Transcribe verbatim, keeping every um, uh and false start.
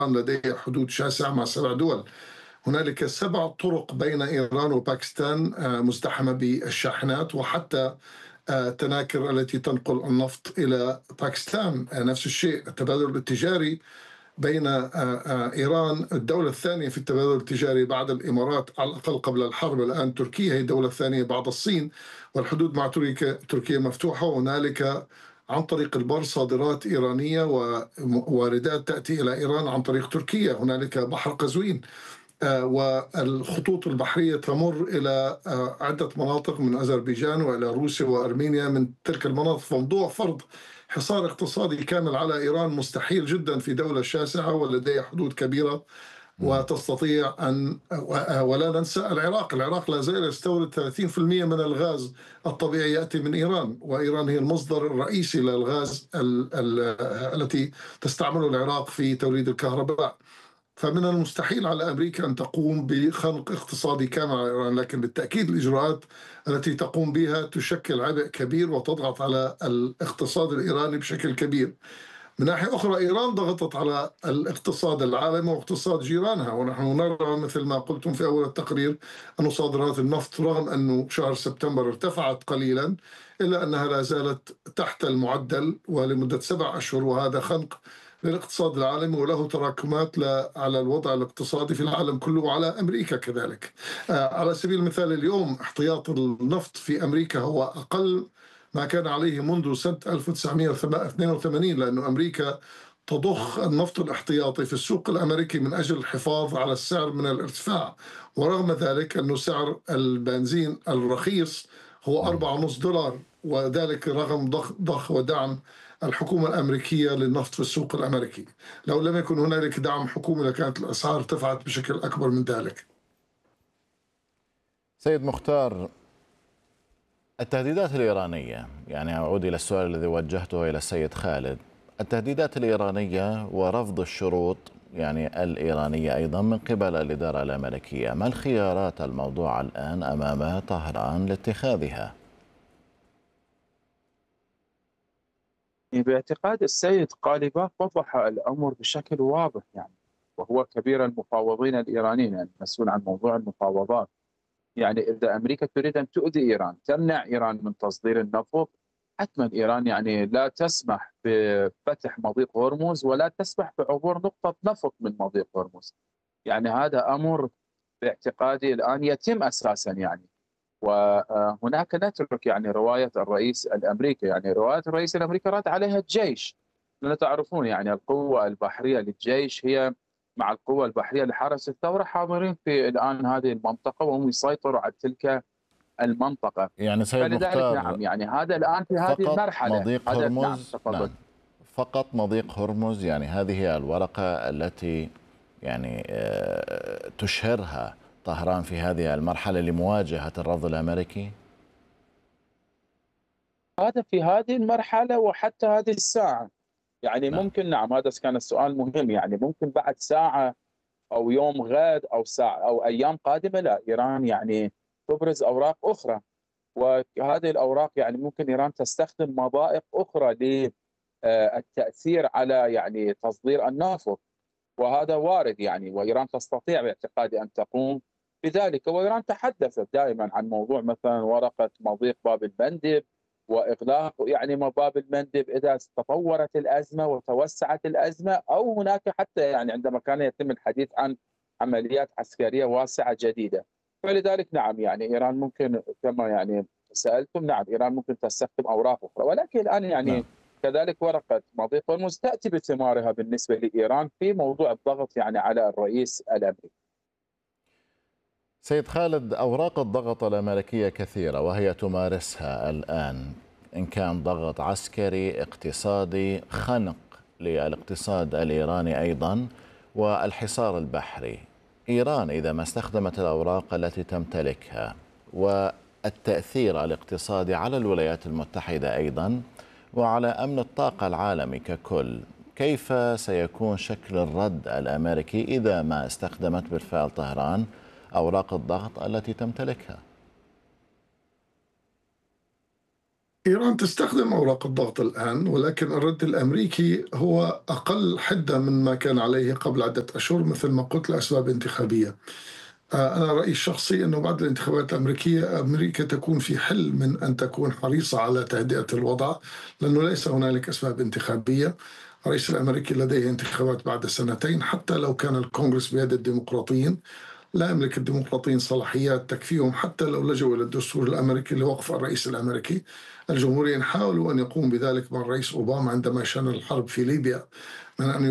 لديها حدود شاسعة مع سبع دول. هنالك سبع طرق بين إيران وباكستان مزدحمة بالشاحنات، وحتى التناكر التي تنقل النفط إلى باكستان نفس الشيء. التبادل التجاري بين إيران الدولة الثانية في التبادل التجاري بعد الإمارات على الأقل قبل الحرب، الآن تركيا هي الدولة الثانية بعد الصين، والحدود مع تركيا مفتوحة. وهنالك عن طريق البر صادرات إيرانية وواردات تأتي إلى إيران عن طريق تركيا. هنالك بحر قزوين، والخطوط البحرية تمر إلى عدة مناطق من أذربيجان وإلى روسيا وأرمينيا من تلك المناطق. فموضوع فرض حصار اقتصادي كامل على إيران مستحيل جدا في دولة شاسعة ولديها حدود كبيرة وتستطيع أن. ولا ننسى العراق، العراق لا زال يستورد ثلاثين بالمئة من الغاز الطبيعي يأتي من إيران، وإيران هي المصدر الرئيسي للغاز التي تستعمله العراق في توليد الكهرباء. فمن المستحيل على أمريكا أن تقوم بخنق اقتصادي كامل على إيران، لكن بالتأكيد الإجراءات التي تقوم بها تشكل عبء كبير وتضغط على الاقتصاد الإيراني بشكل كبير. من ناحية أخرى إيران ضغطت على الاقتصاد العالمي واقتصاد جيرانها، ونحن نرى مثل ما قلتم في أول التقرير أن صادرات النفط رغم أنه شهر سبتمبر ارتفعت قليلا إلا أنها لا زالت تحت المعدل ولمدة سبع أشهر، وهذا خنق للاقتصاد العالمي وله تراكمات على الوضع الاقتصادي في العالم كله وعلى أمريكا كذلك. على سبيل المثال اليوم احتياط النفط في أمريكا هو أقل ما كان عليه منذ سنة ألف وتسعمئة واثنين وثمانين، لأن أمريكا تضخ النفط الاحتياطي في السوق الأمريكي من أجل الحفاظ على السعر من الارتفاع، ورغم ذلك أن سعر البنزين الرخيص هو أربعة ونصف دولار، وذلك رغم ضخ, ضخ ودعم الحكومة الأمريكية للنفط في السوق الأمريكي. لو لم يكن هنالك دعم حكومي لكانت الأسعار ارتفعت بشكل أكبر من ذلك. سيد مختار، التهديدات الإيرانية، يعني أعود إلى السؤال الذي وجهته إلى السيد خالد، التهديدات الإيرانية ورفض الشروط يعني الإيرانية أيضا من قبل الإدارة الأمريكية، ما الخيارات الموضوعة الآن أمام طهران لاتخاذها؟ باعتقاد السيد قالباف وضح الأمر بشكل واضح، يعني وهو كبير المفاوضين الإيرانيين، يعني مسؤول عن موضوع المفاوضات. يعني إذا أمريكا تريد أن تؤذي إيران، تمنع إيران من تصدير النفط، حتما إيران يعني لا تسمح بفتح مضيق هرمز ولا تسمح بعبور نقطة نفط من مضيق هرمز. يعني هذا أمر باعتقادي الآن يتم أساسا. يعني وهناك نترك يعني رواية الرئيس الأمريكي، يعني رواية الرئيس الأمريكي رد عليها الجيش، لأن تعرفون يعني القوة البحرية للجيش هي مع القوة البحرية لحرس الثورة حاضرين في الآن هذه المنطقة وهم يسيطروا على تلك المنطقة. يعني سيد فلذلك مختار، نعم يعني هذا الآن في هذه فقط المرحلة مضيق هذا هرمز. نعم نعم فقط مضيق هرمز، يعني هذه هي الورقة التي يعني تشهرها طهران في هذه المرحلة لمواجهة الرفض الأمريكي؟ هذا في هذه المرحلة وحتى هذه الساعة. يعني نعم. ممكن نعم هذا كان السؤال مهم، يعني ممكن بعد ساعة أو يوم غد أو ساعة أو أيام قادمة لا إيران يعني تبرز أوراق أخرى، وهذه الأوراق يعني ممكن إيران تستخدم مضائق أخرى للتأثير على يعني تصدير النفط، وهذا وارد يعني، وإيران تستطيع باعتقادي أن تقوم بذلك. وإيران تحدثت دائما عن موضوع مثلا ورقة مضيق باب المندب وإغلاق يعني باب المندب إذا تطورت الأزمة وتوسعت الأزمة، أو هناك حتى يعني عندما كان يتم الحديث عن عمليات عسكرية واسعة جديدة. فلذلك نعم يعني إيران ممكن كما يعني سألتم، نعم إيران ممكن تستخدم أوراق أخرى، ولكن الآن يعني نعم. كذلك ورقة مضيق هرمز تأتي بثمارها بالنسبة لإيران في موضوع الضغط يعني على الرئيس الأمريكي. سيد خالد، أوراق الضغط الأمريكية كثيرة وهي تمارسها الآن، إن كان ضغط عسكري، اقتصادي، خنق للاقتصاد الإيراني أيضا، والحصار البحري. إيران إذا ما استخدمت الأوراق التي تمتلكها والتأثير الاقتصادي على الولايات المتحدة أيضا وعلى أمن الطاقة العالمي ككل، كيف سيكون شكل الرد الأمريكي إذا ما استخدمت بالفعل طهران أوراق الضغط التي تمتلكها؟ إيران تستخدم أوراق الضغط الآن، ولكن الرد الأمريكي هو أقل حدة مما كان عليه قبل عدة أشهر، مثل ما قلت، لأسباب انتخابية. آه، أنا رأيي الشخصي أنه بعد الانتخابات الأمريكية أمريكا تكون في حل من أن تكون حريصة على تهدئة الوضع، لأنه ليس هنالك أسباب انتخابية. الرئيس الأمريكي لديه انتخابات بعد سنتين، حتى لو كان الكونغرس بيد الديمقراطيين لا يملك الديمقراطيين صلاحيات تكفيهم حتى لو لجوا إلى الدستور الأمريكي لوقف الرئيس الأمريكي. الجمهوريين حاولوا أن يقوموا بذلك مع الرئيس أوباما عندما شن الحرب في ليبيا، من أن